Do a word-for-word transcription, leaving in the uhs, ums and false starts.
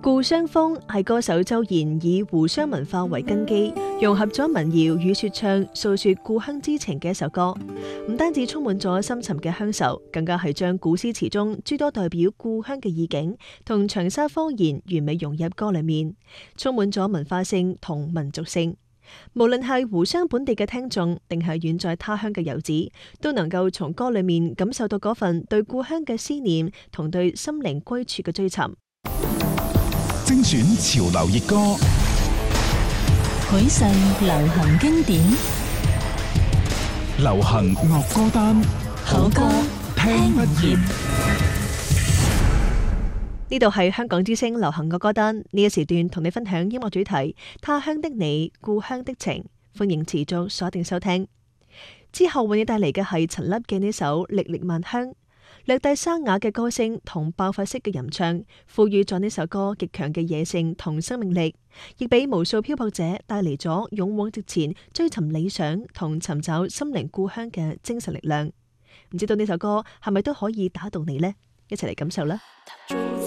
故鄉風係歌手周賢以湖湘文化為根基，融合咗民謠與說唱，訴說故鄉之情嘅一首歌。唔單止充滿咗深沉嘅鄉愁，更加係將古詩詞中諸多代表故鄉嘅意境同長沙方言完美融入歌裏面，充滿咗文化性同民族性。無論係湖湘本地嘅聽眾，定係遠在他鄉嘅遊子，都能夠從歌裏面感受到嗰份對故鄉嘅思念同對心靈歸處嘅追尋。 精選潮流熱歌， 許世流行經典， 流行樂歌單， 好歌聽不厭。 呢度係香港之聲流行樂歌單，呢一時段同你分享音樂主題他鄉的你，故鄉的情，歡迎持續鎖定收聽。之後為你帶嚟嘅係陳粒嘅呢首歷歷萬鄉，略帶沙啞嘅歌聲同爆發式嘅吟唱，賦予咗呢首歌極強嘅野性同生命力，亦俾無數漂泊者帶嚟咗勇往直前、追尋理想同尋找心靈故鄉嘅精神力量。唔知道呢首歌係咪都可以打動你呢？一齊嚟感受啦！